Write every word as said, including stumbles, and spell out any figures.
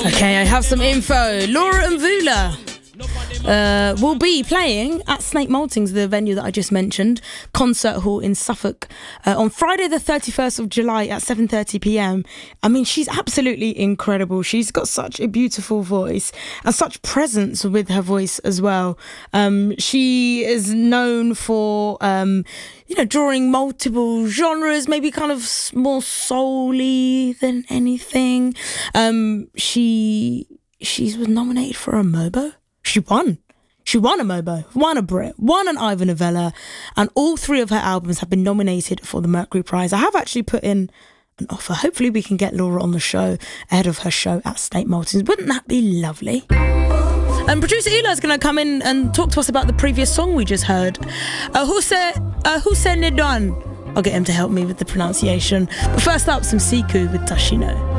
Okay, I have some info. Laura Mvula uh, will be playing at Snake Maltings, the venue that I just mentioned, Concert Hall in Suffolk, uh, on Friday the thirty-first of July at seven thirty p.m. I mean, she's absolutely incredible. She's got such a beautiful voice and such presence with her voice as well. Um, she is known for, um, you know, drawing multiple genres, maybe kind of more soul-y than anything. Um, she she was nominated for a MOBO. She won. She won a MOBO, won a Brit, won an Ivor Novello, and all three of her albums have been nominated for the Mercury Prize. I have actually put in an offer. Hopefully we can get Laura on the show ahead of her show at Snake Maltings. Wouldn't that be lovely? And producer Eli's going to come in and talk to us about the previous song we just heard. Uh, Huse, uh, Huse Nidwan. I'll get him to help me with the pronunciation. But first up, some Siku with Tashino.